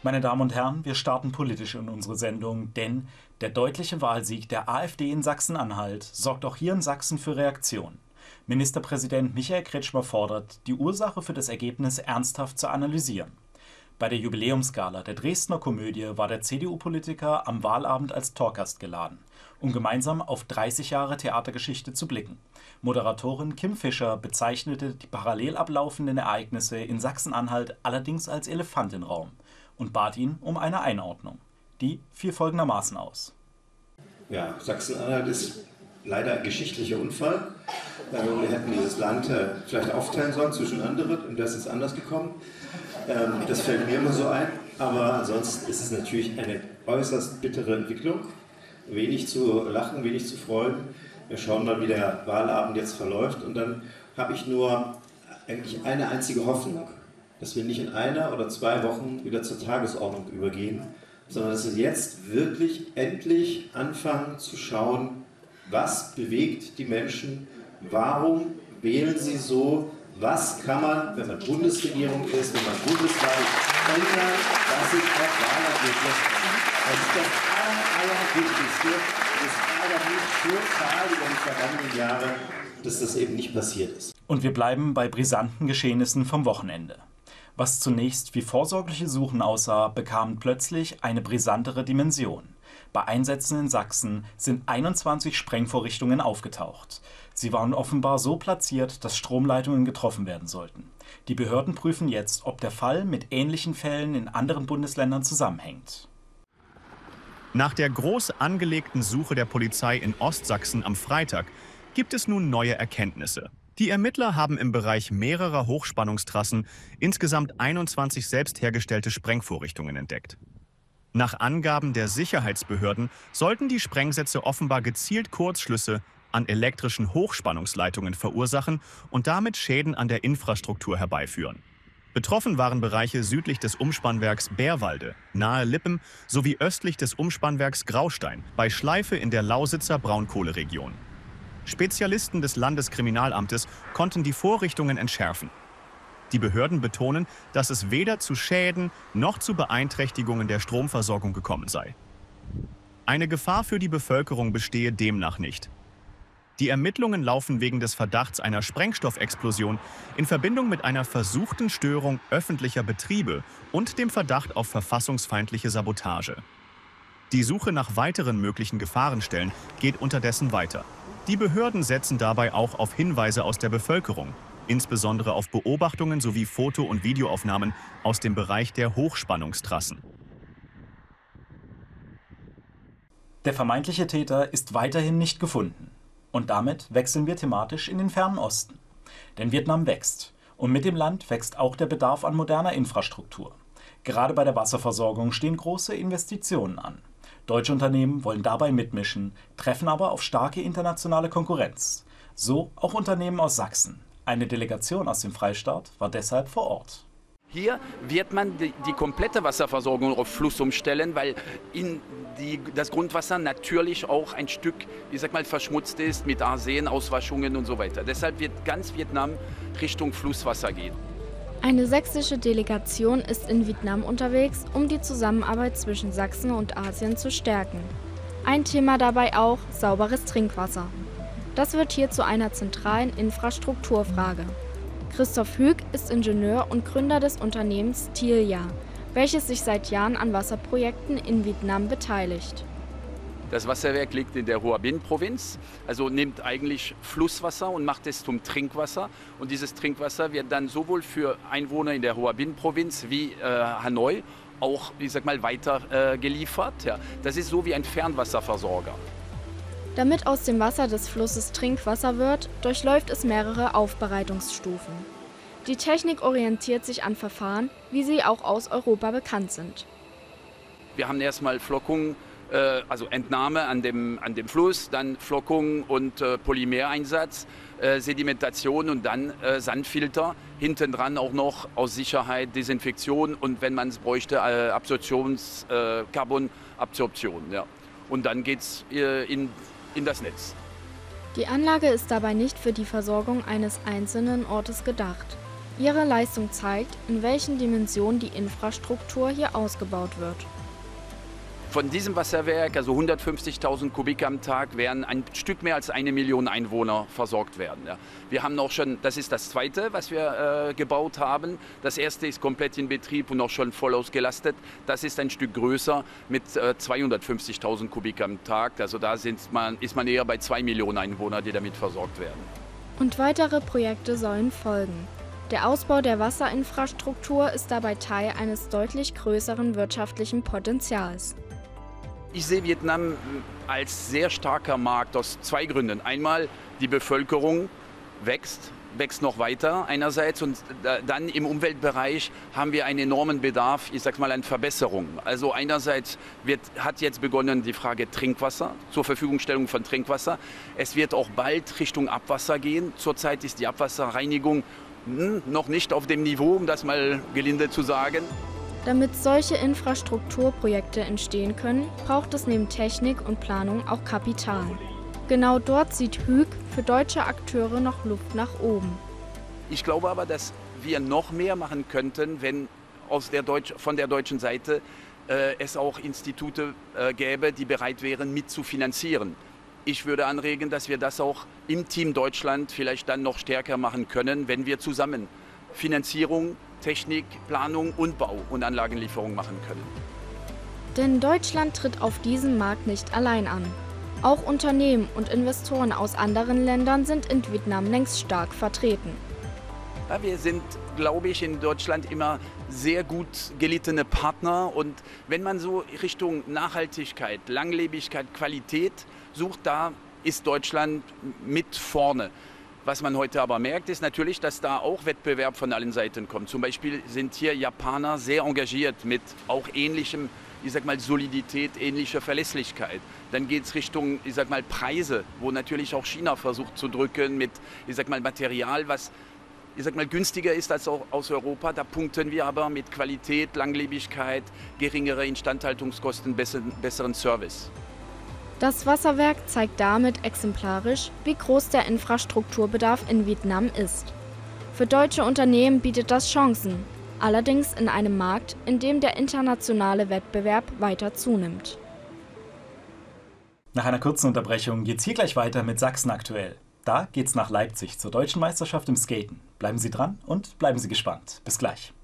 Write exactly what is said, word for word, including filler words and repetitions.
Meine Damen und Herren, wir starten politisch in unsere Sendung, denn der deutliche Wahlsieg der AfD in Sachsen-Anhalt sorgt auch hier in Sachsen für Reaktion. Ministerpräsident Michael Kretschmer fordert, die Ursache für das Ergebnis ernsthaft zu analysieren. Bei der Jubiläumsgala der Dresdner Komödie war der C D U-Politiker am Wahlabend als Talkgast geladen, um gemeinsam auf dreißig Jahre Theatergeschichte zu blicken. Moderatorin Kim Fischer bezeichnete die parallel ablaufenden Ereignisse in Sachsen-Anhalt allerdings als Elefant im Raum und bat ihn um eine Einordnung. Die fiel folgendermaßen aus. Ja, Sachsen-Anhalt ist leider ein geschichtlicher Unfall. Wir hätten dieses Land vielleicht aufteilen sollen zwischen anderen und das ist anders gekommen. Das fällt mir immer so ein, aber ansonsten ist es natürlich eine äußerst bittere Entwicklung. Wenig zu lachen, wenig zu freuen. Wir schauen mal, wie der Wahlabend jetzt verläuft und dann habe ich nur eigentlich eine einzige Hoffnung, dass wir nicht in einer oder zwei Wochen wieder zur Tagesordnung übergehen, sondern dass wir jetzt wirklich endlich anfangen zu schauen, was bewegt die Menschen, warum wählen sie so, was kann man, wenn man Bundesregierung ist, wenn man Bundeswahl ändern, dass sich auch Wahlergebnis ändern. Das ist das aller, allerwichtigste. Es ärgert mich total über die vergangenen Jahre, dass das eben nicht passiert ist. Und wir bleiben bei brisanten Geschehnissen vom Wochenende. Was zunächst wie vorsorgliche Suchen aussah, bekam plötzlich eine brisantere Dimension. Bei Einsätzen in Sachsen sind einundzwanzig Sprengvorrichtungen aufgetaucht. Sie waren offenbar so platziert, dass Stromleitungen getroffen werden sollten. Die Behörden prüfen jetzt, ob der Fall mit ähnlichen Fällen in anderen Bundesländern zusammenhängt. Nach der groß angelegten Suche der Polizei in Ostsachsen am Freitag gibt es nun neue Erkenntnisse. Die Ermittler haben im Bereich mehrerer Hochspannungstrassen insgesamt einundzwanzig selbst hergestellte Sprengvorrichtungen entdeckt. Nach Angaben der Sicherheitsbehörden sollten die Sprengsätze offenbar gezielt Kurzschlüsse an elektrischen Hochspannungsleitungen verursachen und damit Schäden an der Infrastruktur herbeiführen. Betroffen waren Bereiche südlich des Umspannwerks Bärwalde, nahe Lippen sowie östlich des Umspannwerks Graustein bei Schleife in der Lausitzer Braunkohleregion. Spezialisten des Landeskriminalamtes konnten die Vorrichtungen entschärfen. Die Behörden betonen, dass es weder zu Schäden noch zu Beeinträchtigungen der Stromversorgung gekommen sei. Eine Gefahr für die Bevölkerung bestehe demnach nicht. Die Ermittlungen laufen wegen des Verdachts einer Sprengstoffexplosion in Verbindung mit einer versuchten Störung öffentlicher Betriebe und dem Verdacht auf verfassungsfeindliche Sabotage. Die Suche nach weiteren möglichen Gefahrenstellen geht unterdessen weiter. Die Behörden setzen dabei auch auf Hinweise aus der Bevölkerung, insbesondere auf Beobachtungen sowie Foto- und Videoaufnahmen aus dem Bereich der Hochspannungstrassen. Der vermeintliche Täter ist weiterhin nicht gefunden. Und damit wechseln wir thematisch in den Fernen Osten. Denn Vietnam wächst. Und mit dem Land wächst auch der Bedarf an moderner Infrastruktur. Gerade bei der Wasserversorgung stehen große Investitionen an. Deutsche Unternehmen wollen dabei mitmischen, treffen aber auf starke internationale Konkurrenz. So auch Unternehmen aus Sachsen. Eine Delegation aus dem Freistaat war deshalb vor Ort. Hier wird man die, die komplette Wasserversorgung auf Fluss umstellen, weil in die, das Grundwasser natürlich auch ein Stück, ich sag mal, verschmutzt ist mit Arsen, Auswaschungen und so weiter. Deshalb wird ganz Vietnam Richtung Flusswasser gehen. Eine sächsische Delegation ist in Vietnam unterwegs, um die Zusammenarbeit zwischen Sachsen und Asien zu stärken. Ein Thema dabei auch sauberes Trinkwasser. Das wird hier zu einer zentralen Infrastrukturfrage. Christoph Hüg ist Ingenieur und Gründer des Unternehmens Tilja, welches sich seit Jahren an Wasserprojekten in Vietnam beteiligt. Das Wasserwerk liegt in der Hoa Binh-Provinz, also nimmt eigentlich Flusswasser und macht es zum Trinkwasser. Und dieses Trinkwasser wird dann sowohl für Einwohner in der Hoa Binh-Provinz wie äh, Hanoi auch, ich sag mal, weiter äh, geliefert. Ja, das ist so wie ein Fernwasserversorger. Damit aus dem Wasser des Flusses Trinkwasser wird, durchläuft es mehrere Aufbereitungsstufen. Die Technik orientiert sich an Verfahren, wie sie auch aus Europa bekannt sind. Wir haben erstmal Flockung, äh, also Entnahme an dem, an dem Fluss, dann Flockung und äh, Polymereinsatz, äh, Sedimentation und dann äh, Sandfilter. Hinten dran auch noch aus Sicherheit Desinfektion und wenn man es bräuchte, äh, Absorptions, äh, Carbonabsorption. Ja. Und dann geht es äh, in in das Netz. Die Anlage ist dabei nicht für die Versorgung eines einzelnen Ortes gedacht. Ihre Leistung zeigt, in welchen Dimensionen die Infrastruktur hier ausgebaut wird. Von diesem Wasserwerk, also hundertfünfzigtausend Kubik am Tag, werden ein Stück mehr als eine Million Einwohner versorgt werden. Ja. Wir haben auch schon, das ist das zweite, was wir äh, gebaut haben. Das erste ist komplett in Betrieb und auch schon voll ausgelastet. Das ist ein Stück größer mit äh, zweihundertfünfzigtausend Kubik am Tag. Also da sind man, ist man eher bei zwei Millionen Einwohner, die damit versorgt werden. Und weitere Projekte sollen folgen. Der Ausbau der Wasserinfrastruktur ist dabei Teil eines deutlich größeren wirtschaftlichen Potenzials. Ich sehe Vietnam als sehr starker Markt aus zwei Gründen. Einmal, die Bevölkerung wächst, wächst noch weiter einerseits und dann im Umweltbereich haben wir einen enormen Bedarf, ich sag mal, an Verbesserungen. Also einerseits wird, hat jetzt begonnen die Frage Trinkwasser, zur Verfügungstellung von Trinkwasser. Es wird auch bald Richtung Abwasser gehen. Zurzeit ist die Abwasserreinigung hm, noch nicht auf dem Niveau, um das mal gelinde zu sagen. Damit solche Infrastrukturprojekte entstehen können, braucht es neben Technik und Planung auch Kapital. Genau dort sieht Hueck für deutsche Akteure noch Luft nach oben. Ich glaube aber, dass wir noch mehr machen könnten, wenn aus der Deutsch, von der deutschen Seite äh, es auch Institute äh, gäbe, die bereit wären, mitzufinanzieren. Ich würde anregen, dass wir das auch im Team Deutschland vielleicht dann noch stärker machen können, wenn wir zusammen Finanzierung, Technik, Planung und Bau und Anlagenlieferung machen können. Denn Deutschland tritt auf diesem Markt nicht allein an. Auch Unternehmen und Investoren aus anderen Ländern sind in Vietnam längst stark vertreten. Ja, wir sind, glaube ich, in Deutschland immer sehr gut gelittene Partner. Und wenn man so Richtung Nachhaltigkeit, Langlebigkeit, Qualität sucht, da ist Deutschland mit vorne. Was man heute aber merkt, ist natürlich, dass da auch Wettbewerb von allen Seiten kommt. Zum Beispiel sind hier Japaner sehr engagiert mit auch ähnlichem, ich sag mal, Solidität, ähnlicher Verlässlichkeit. Dann geht es Richtung, ich sag mal, Preise, wo natürlich auch China versucht zu drücken mit, ich sag mal, Material, was, ich sag mal, günstiger ist als auch aus Europa. Da punkten wir aber mit Qualität, Langlebigkeit, geringere Instandhaltungskosten, besseren, besseren Service. Das Wasserwerk zeigt damit exemplarisch, wie groß der Infrastrukturbedarf in Vietnam ist. Für deutsche Unternehmen bietet das Chancen, allerdings in einem Markt, in dem der internationale Wettbewerb weiter zunimmt. Nach einer kurzen Unterbrechung geht's hier gleich weiter mit Sachsen aktuell. Da geht's nach Leipzig zur Deutschen Meisterschaft im Skaten. Bleiben Sie dran und bleiben Sie gespannt. Bis gleich.